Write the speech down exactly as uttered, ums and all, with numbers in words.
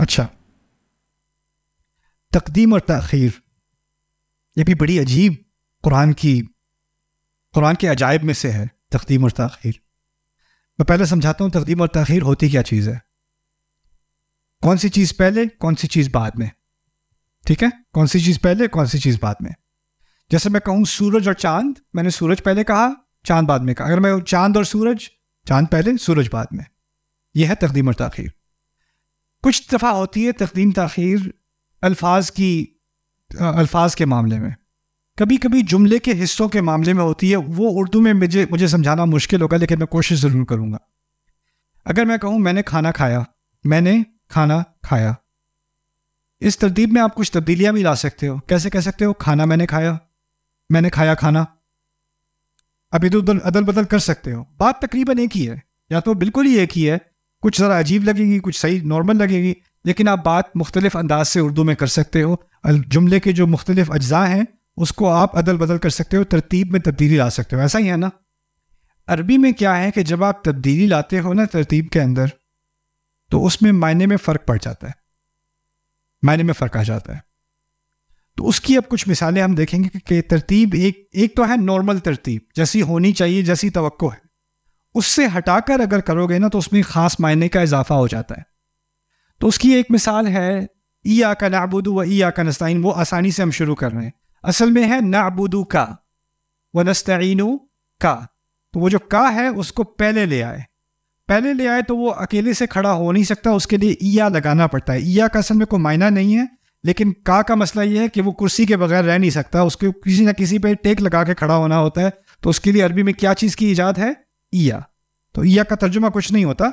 اچھا، تقدیم اور تاخیر یہ بھی بڑی عجیب قرآن کی قرآن کے عجائب میں سے ہے. تقدیم اور تاخیر میں پہلے سمجھاتا ہوں تقدیم اور تاخیر ہوتی کیا چیز ہے. کون سی چیز پہلے کون سی چیز بعد میں. ٹھیک ہے، کون سی چیز پہلے کون سی چیز بعد میں. جیسے میں کہوں سورج اور چاند، میں نے سورج پہلے کہا چاند بعد میں کہا. اگر میں چاند اور سورج، چاند پہلے سورج بعد میں، یہ ہے تقدیم اور تاخیر. کچھ دفعہ ہوتی ہے تقدیم تاخیر الفاظ کی الفاظ کے معاملے میں، کبھی کبھی جملے کے حصوں کے معاملے میں ہوتی ہے. وہ اردو میں مجھے مجھے سمجھانا مشکل ہوگا، لیکن میں کوشش ضرور کروں گا. اگر میں کہوں میں نے کھانا کھایا، میں نے کھانا کھایا، اس ترتیب میں آپ کچھ تبدیلیاں بھی لا سکتے ہو. کیسے کہہ سکتے ہو؟ کھانا میں نے کھایا، میں نے کھایا کھانا. اب ادھر عدل بدل کر سکتے ہو. بات تقریباً ایک ہی ہے، یا تو بالکل ہی ایک ہی ہے، کچھ ذرا عجیب لگے گی، کچھ صحیح نارمل لگے گی، لیکن آپ بات مختلف انداز سے اردو میں کر سکتے ہو. جملے کے جو مختلف اجزاء ہیں اس کو آپ عدل بدل کر سکتے ہو، ترتیب میں تبدیلی لا سکتے ہو. ایسا ہی ہے نا؟ عربی میں کیا ہے کہ جب آپ تبدیلی لاتے ہو نا ترتیب کے اندر، تو اس میں معنی میں فرق پڑ جاتا ہے، معنی میں فرق آ جاتا ہے. تو اس کی اب کچھ مثالیں ہم دیکھیں گے کہ ترتیب ایک ایک تو ہے نارمل ترتیب جیسی ہونی چاہیے، جیسی توقع ہے. اس سے ہٹا کر اگر کرو گے نا تو اس میں خاص معنی کا اضافہ ہو جاتا ہے. تو اس کی ایک مثال ہے ایاک نعبد و ایاک نستعین. وہ آسانی سے ہم شروع کر رہے ہیں. اصل میں ہے نعبد کا و نستعین کا. تو وہ جو کا ہے اس کو پہلے لے آئے پہلے لے آئے تو وہ اکیلے سے کھڑا ہو نہیں سکتا، اس کے لیے ایا لگانا پڑتا ہے. ایا کا اصل میں کوئی معنی نہیں ہے، لیکن کا کا مسئلہ یہ ہے کہ وہ کرسی کے بغیر رہ نہیں سکتا، اس کو کسی نہ کسی پہ ٹیک لگا کے کھڑا ہونا ہوتا ہے. تو اس کے لیے عربی میں کیا چیز کی ایجاد ہے؟ ایا. تو ایا کا ترجمہ کچھ نہیں ہوتا،